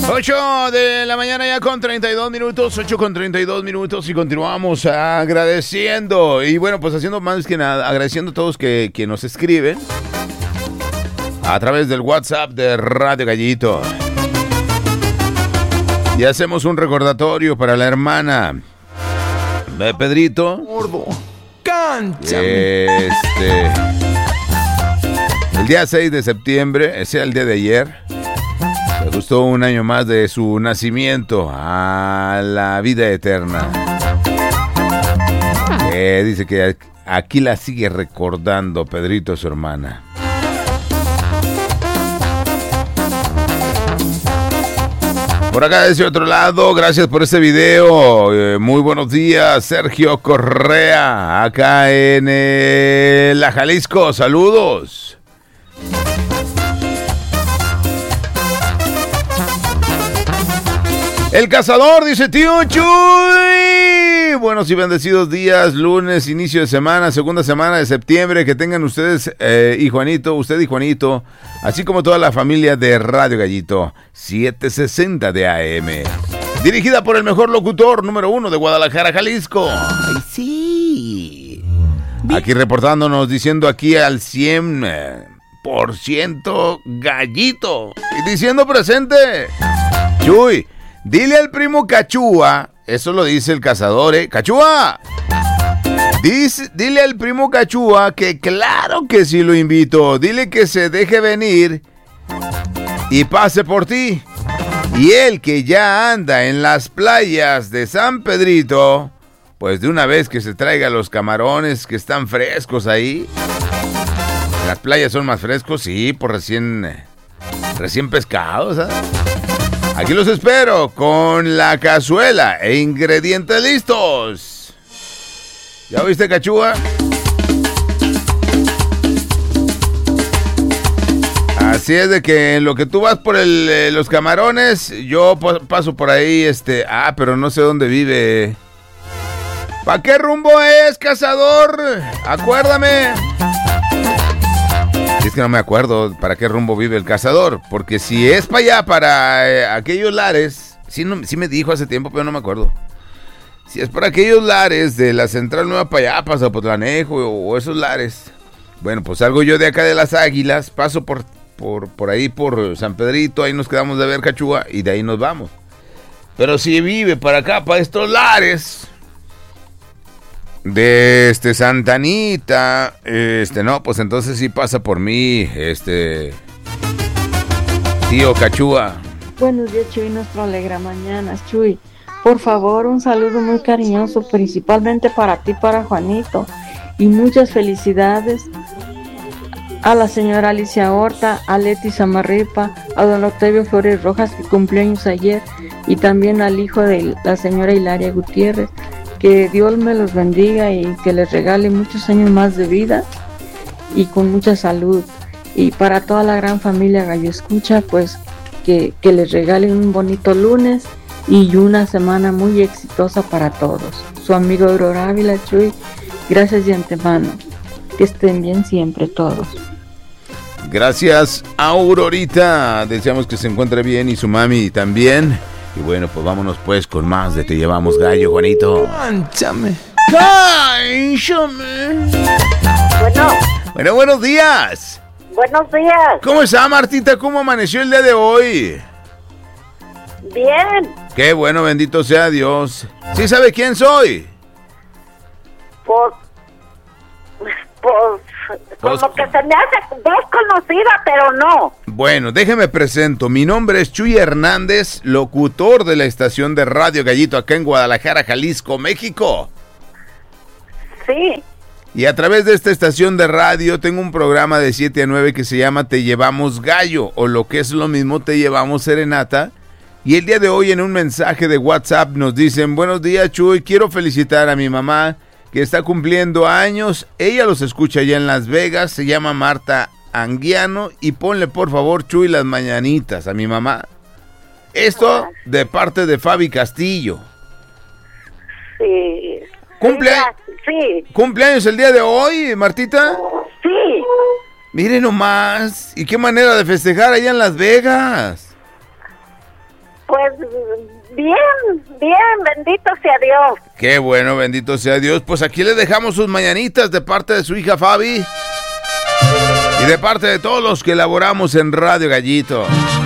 8 de la mañana ya con 32 minutos, 8 con 32 minutos y continuamos agradeciendo y bueno, pues haciendo más que nada, agradeciendo a todos que nos escriben a través del WhatsApp de Radio Gallito. Y hacemos un recordatorio para la hermana de Pedrito. Gordo, cánchame. El día 6 de septiembre, ese era el día de ayer, le gustó un año más de su nacimiento a la vida eterna. Dice que aquí la sigue recordando Pedrito, su hermana. Por acá de ese otro lado, gracias por este video. Muy buenos días, Sergio Correa, acá en la Jalisco. Saludos. El cazador dice: tío Chuy, buenos y bendecidos días, lunes, inicio de semana, segunda semana de septiembre. Que tengan ustedes y Juanito, usted y Juanito, así como toda la familia de Radio Gallito 760 de AM, dirigida por el mejor locutor número 1 de Guadalajara, Jalisco. ¡Ay, sí! Aquí reportándonos, diciendo aquí al 100% Gallito y diciendo presente. Chuy, dile al primo Cachúa, eso lo dice el cazador, ¡Cachúa! Dile al primo Cachúa que claro que sí lo invito. Dile que se deje venir y pase por ti. Y él que ya anda en las playas de San Pedrito, pues de una vez que se traiga los camarones que están frescos ahí. Las playas son más frescos, sí, por recién pescados, ¿sabes? Aquí los espero con la cazuela e ingredientes listos. ¿Ya viste, Cachúa? Así es de que en lo que tú vas por los camarones, yo paso por ahí, pero no sé dónde vive. ¿Para qué rumbo es, cazador? Acuérdame. Es que no me acuerdo para qué rumbo vive el cazador, porque si es para allá, para aquellos lares, sí me dijo hace tiempo, pero no me acuerdo. Si es para aquellos lares de la Central Nueva para allá, para Zapotlanejo o esos lares. Bueno, pues salgo yo de acá de las Águilas, paso por ahí, por San Pedrito, ahí nos quedamos de ver, Cachúa, y de ahí nos vamos. Pero si vive para acá, para estos lares de Santa Anita, no, pues entonces sí pasa por mí, tío Cachúa. Buenos días, Chuy, nuestro alegra mañanas, Chuy. Por favor, un saludo muy cariñoso, principalmente para ti, para Juanito, y muchas felicidades a la señora Alicia Horta, a Leti Samarripa, a don Octavio Flores Rojas, que cumplió años ayer, y también al hijo de la señora Hilaria Gutiérrez. Que Dios me los bendiga y que les regale muchos años más de vida y con mucha salud. Y para toda la gran familia Gallo Escucha, pues que les regalen un bonito lunes y una semana muy exitosa para todos. Su amigo Aurora Ávila, Chuy, gracias de antemano. Que estén bien siempre todos. Gracias, Aurorita. Deseamos que se encuentre bien y su mami también. Y bueno, pues vámonos pues con más de Te Llevamos Gallo, Juanito. Cánchame. ¡Cánchame! Bueno, buenos días. Buenos días. ¿Cómo está, Martita? ¿Cómo amaneció el día de hoy? Bien. Qué bueno, bendito sea Dios. ¿Sí sabe quién soy? Pues como que se me hace desconocida, pero no. Bueno, déjeme presento. Mi nombre es Chuy Hernández, locutor de la estación de Radio Gallito acá en Guadalajara, Jalisco, México. Sí. Y a través de esta estación de radio tengo un programa de 7 a 9 que se llama Te Llevamos Gallo, o lo que es lo mismo, Te Llevamos Serenata. Y el día de hoy en un mensaje de WhatsApp nos dicen: buenos días, Chuy, quiero felicitar a mi mamá que está cumpliendo años. Ella los escucha allá en Las Vegas, se llama Marta Anguiano, y ponle por favor, Chuy, las mañanitas a mi mamá. Esto de parte de Fabi Castillo. Sí. Sí. ¿Cumpleaños el día de hoy, Martita? Sí. Mire nomás, y qué manera de festejar allá en Las Vegas. bien, bendito sea Dios. Qué bueno, bendito sea Dios. Pues aquí le dejamos sus mañanitas de parte de su hija Fabi y de parte de todos los que elaboramos en Radio Gallito.